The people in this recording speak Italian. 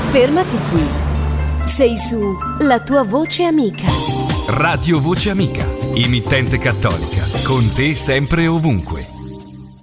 Fermati qui. Sei su La tua voce amica. Radio Voce Amica, emittente cattolica, con te sempre e ovunque.